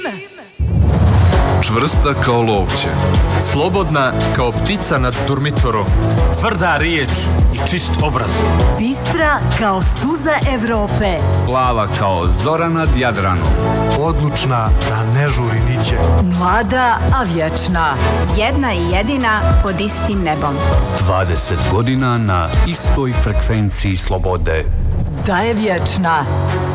Čvrsta kao lovće, slobodna kao ptica nad durmitorom, tvrda riječ i čist obraz, bistra kao suza Evrope, plava kao zora nad Jadranom, odlučna da ne žuri niće, mlada a vječna, jedna i jedina pod istim nebom, 20 godina na istoj frekvenciji slobode, da je vječna.